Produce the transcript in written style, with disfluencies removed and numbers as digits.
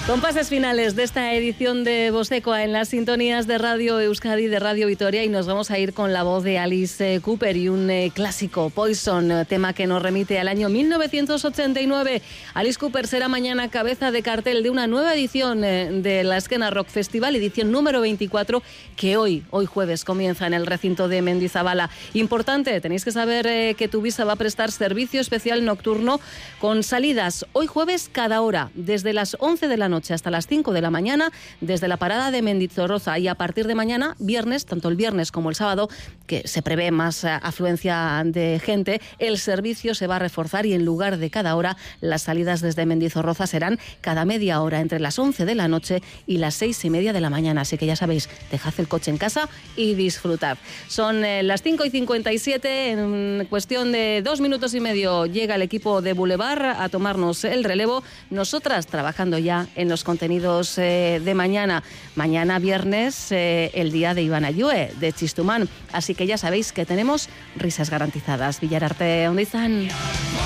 Compases finales de esta edición de Vozecoa en las sintonías de Radio Euskadi, de Radio Vitoria, y nos vamos a ir con la voz de Alice Cooper y un clásico, Poison, tema que nos remite al año 1989. Alice Cooper será mañana cabeza de cartel de una nueva edición de la Esquena Rock Festival, edición número 24, que hoy jueves comienza en el recinto de Mendizabala. Importante, tenéis que saber que Tuvisa va a prestar servicio especial nocturno con salidas hoy jueves cada hora, desde las 11 de la noche hasta las 5 de la mañana, desde la parada de Mendizorroza, y a partir de mañana, viernes, tanto el viernes como el sábado, que se prevé más afluencia de gente, el servicio se va a reforzar y en lugar de cada hora, las salidas desde Mendizorroza serán cada media hora, entre las 11 de la noche y las 6:30 de la mañana. Así que ya sabéis, dejad el coche en casa y disfrutad. Son las 5:57, en cuestión de 2 minutos y medio llega el equipo de Boulevard a tomarnos el relevo, nosotras trabajando ya en los contenidos de mañana. Mañana viernes, el día de Iván Ayue, de Chistumán. Así que ya sabéis que tenemos risas garantizadas. Villararte, ¿dónde están?